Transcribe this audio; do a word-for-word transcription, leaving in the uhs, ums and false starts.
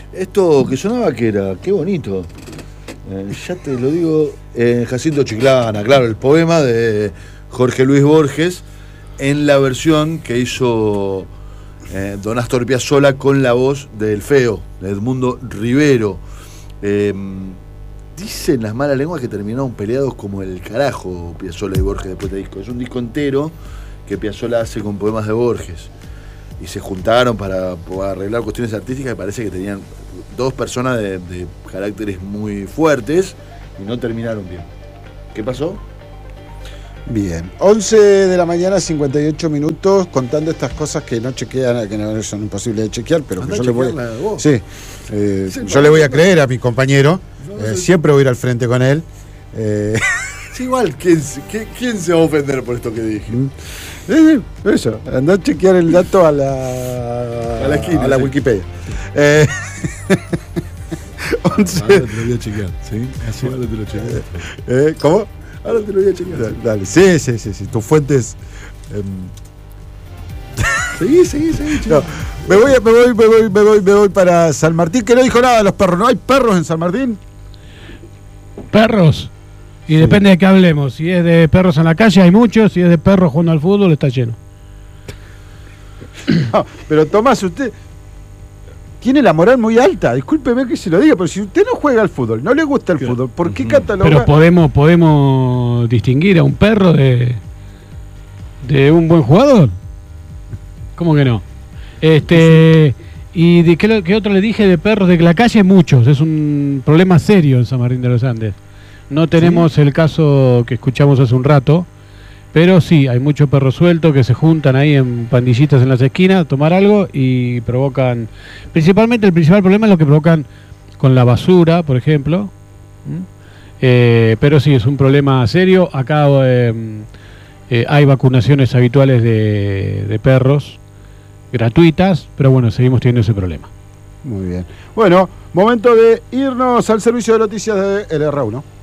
Esto que sonaba que era, qué bonito. Eh, ya te lo digo, eh, Jacinto Chiclana, claro, el poema de Jorge Luis Borges, en la versión que hizo eh, Don Astor Piazzolla con la voz del Feo, de Edmundo Rivero. Eh, dicen las malas lenguas que terminaron peleados como el carajo Piazzolla y Borges después de disco. Es un disco entero que Piazzolla hace con poemas de Borges. Y se juntaron para, para arreglar cuestiones artísticas y parece que tenían dos personas de, de caracteres muy fuertes y no terminaron bien. ¿Qué pasó? Bien, once de la mañana, cincuenta y ocho minutos, contando estas cosas que no chequean, que no son imposibles de chequear, pero Andá que yo le voy, vos. sí, eh, Sí, yo le voy a creer a mi compañero, No, eh, sí. siempre voy a ir al frente con él. Eh, Sí, igual, ¿quién, se- qué- ¿quién se va a ofender por esto que dije? eh, eso, andá a chequear el dato a la, A la esquina, a la sí. Wikipedia. Eh, once, Ahora te lo voy a chequear, ¿sí? Así ahora te lo chequeo. eh, ¿Cómo? Ahora te lo voy a chequear. Dale, dale. Sí, sí, sí, sí, tus fuentes... em, Seguí, seguí, seguí, No, me voy, me voy, me voy, me voy, me voy para San Martín, que no dijo nada de los perros. ¿No hay perros en San Martín? Perros. Y sí. Depende de qué hablemos. Si es de perros en la calle, hay muchos. Si es de perros jugando al fútbol, está lleno. No, pero Tomás, usted tiene la moral muy alta. Discúlpeme que se lo diga, pero si usted no juega al fútbol, no le gusta el fútbol, ¿por qué cataloga? Pero podemos, podemos distinguir a un perro de, de un buen jugador. ¿Cómo que no? Este... ¿Y de qué, qué otro le dije de perros? De que la calle hay muchos. Es un problema serio en San Martín de los Andes. No tenemos ¿Sí? el caso que escuchamos hace un rato, pero sí, hay muchos perros sueltos que se juntan ahí en pandillitas en las esquinas a tomar algo y provocan... Principalmente el principal problema es lo que provocan con la basura, por ejemplo. ¿Mm? Eh, pero sí, es un problema serio. Acá eh, eh, hay vacunaciones habituales de, de perros gratuitas, pero bueno, seguimos teniendo ese problema. Muy bien. Bueno, momento de irnos al servicio de noticias de L R uno.